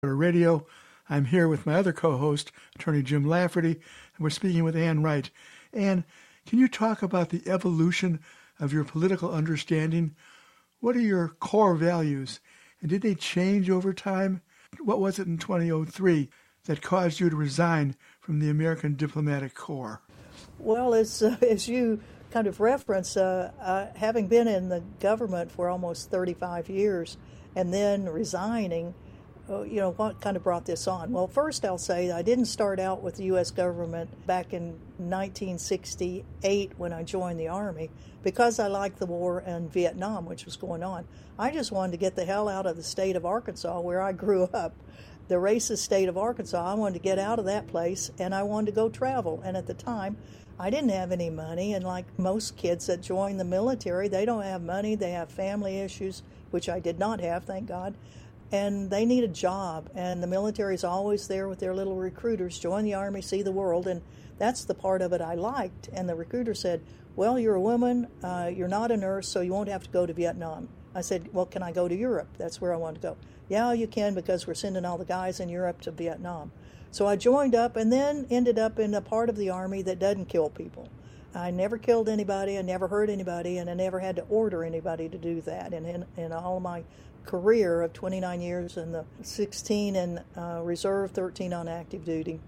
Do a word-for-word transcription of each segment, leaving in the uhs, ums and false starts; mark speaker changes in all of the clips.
Speaker 1: Radio. I'm here with my other co-host, Attorney Jim Lafferty, and we're speaking with Ann Wright. Ann, can you talk about the evolution of your political understanding? What are your core values, and did they change over time? What was it in two thousand three that caused you to resign from the American Diplomatic Corps?
Speaker 2: Well, as, uh, as you kind of reference, uh, uh, having been in the government for almost thirty-five years and then resigning, uh, you know, what kind of brought this on? Well, first I'll say I didn't start out with the U S government back in nineteen sixty-eight when I joined the Army because I liked the war in Vietnam, which was going on. I just wanted to get the hell out of the state of Arkansas where I grew up, the racist state of Arkansas. I wanted to get out of that place, and I wanted to go travel. And at the time, I didn't have any money, and like most kids that join the military, they don't have money, they have family issues, which I did not have, thank God, and they need a job, and the military is always there with their little recruiters, join the Army, see the world, and that's the part of it I liked. And the recruiter said, well, you're a woman, uh, you're not a nurse, so you won't have to go to Vietnam. I said, well, can I go to Europe? That's where I want to go. Yeah, you can, because we're sending all the guys in Europe to Vietnam. So I joined up and then ended up in a part of the Army that doesn't kill people. I never killed anybody, I never hurt anybody, and I never had to order anybody to do that. And in, in all of my career of twenty-nine years and the sixteen in uh, reserve, thirteen on active duty,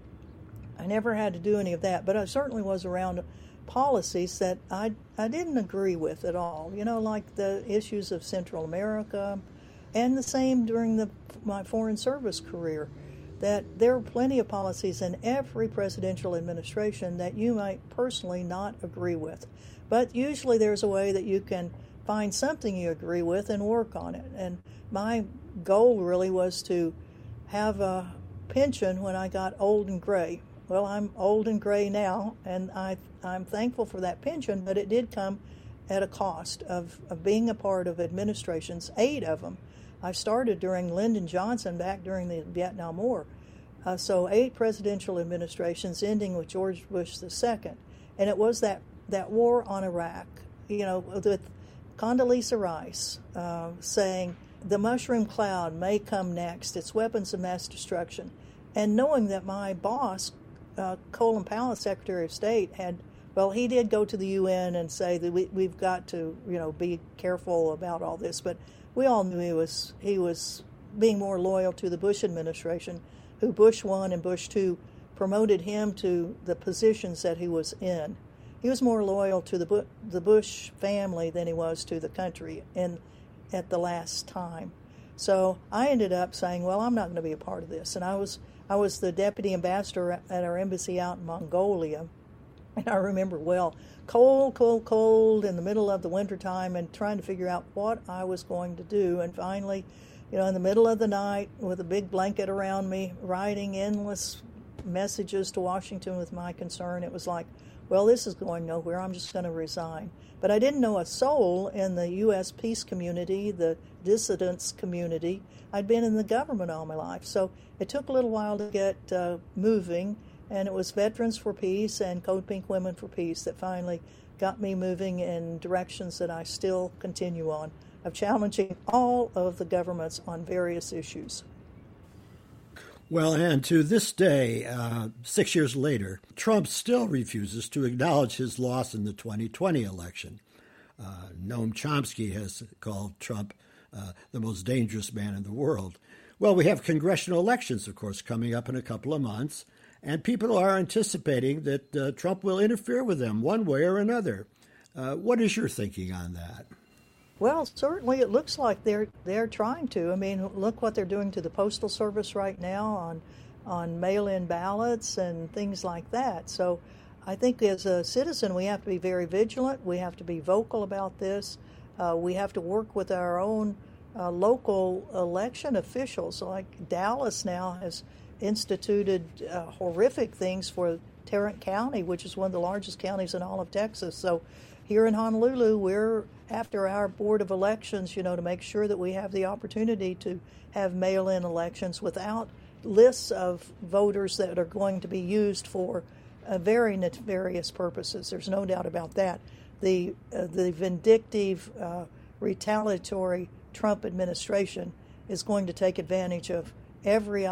Speaker 2: I never had to do any of that. But I certainly was around policies that I, I didn't agree with at all, you know, like the issues of Central America, and the same during the, my Foreign Service career, that there are plenty of policies in every presidential administration that you might personally not agree with. But usually there's a way that you can find something you agree with and work on it. And my goal really was to have a pension when I got old and gray. Well, I'm old and gray now, and I, I'm thankful for that pension, but it did come at a cost of, of being a part of administrations, eight of them. I started during Lyndon Johnson back during the Vietnam War. Uh, so eight presidential administrations ending with George Bush the Second. And it was that, that war on Iraq, you know, with Condoleezza Rice uh, saying the mushroom cloud may come next, it's weapons of mass destruction. And knowing that my boss, uh, Colin Powell, Secretary of State, had, well, he did go to the U N and say that we, we've got to, you know, be careful about all this, but we all knew he was he was being more loyal to the Bush administration, who Bush one and Bush two promoted him to the positions that he was in. He was more loyal to the Bu- the Bush family than he was to the country in at the last time. So I ended up saying, well, I'm not going to be a part of this. And I was I was the deputy ambassador at our embassy out in Mongolia. And I remember, well, cold, cold, cold in the middle of the wintertime and trying to figure out what I was going to do. And finally, you know, in the middle of the night with a big blanket around me, writing endless messages to Washington with my concern, it was like, well, this is going nowhere. I'm just going to resign. But I didn't know a soul in the U S peace community, the dissidents community. I'd been in the government all my life. So it took a little while to get uh, moving. And it was Veterans for Peace and Code Pink Women for Peace that finally got me moving in directions that I still continue on, of challenging all of the governments on various issues.
Speaker 3: Well, and to this day, uh, six years later, Trump still refuses to acknowledge his loss in the twenty twenty election. Uh, Noam Chomsky has called Trump uh, the most dangerous man in the world. Well, we have congressional elections, of course, coming up in a couple of months. And people are anticipating that uh, Trump will interfere with them one way or another. Uh, what is your thinking on that?
Speaker 2: Well, certainly it looks like they're they're trying to. I mean, look what they're doing to the Postal Service right now on on mail-in ballots and things like that. So I think as a citizen, we have to be very vigilant. We have to be vocal about this. Uh, we have to work with our own uh, local election officials. Like Dallas now has instituted uh, horrific things for Tarrant County, which is one of the largest counties in all of Texas. So here in Honolulu, we're after our Board of Elections, you know, to make sure that we have the opportunity to have mail-in elections without lists of voters that are going to be used for uh, very nefarious purposes. There's no doubt about that. The, uh, the vindictive, uh, retaliatory Trump administration is going to take advantage of every